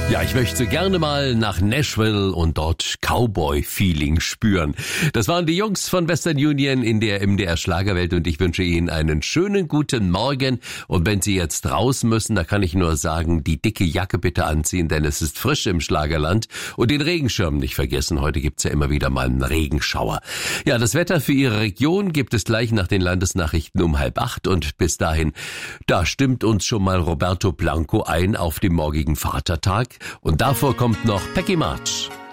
Ja, ich möchte gerne mal nach Nashville und dort Cowboy-Feeling spüren. Das waren die Jungs von Western Union in der MDR Schlagerwelt und ich wünsche Ihnen einen schönen guten Morgen. Und wenn Sie jetzt raus müssen, da kann ich nur sagen, die dicke Jacke bitte anziehen, denn es ist frisch im Schlagerland. Und den Regenschirm nicht vergessen, heute gibt's ja immer wieder mal einen Regenschauer. Ja, das Wetter für Ihre Region gibt es gleich nach den Landesnachrichten um 7:30 und bis dahin, da stimmt uns schon mal Roberto Blanco ein auf dem morgigen Vatertag. Und davor kommt noch Peggy March.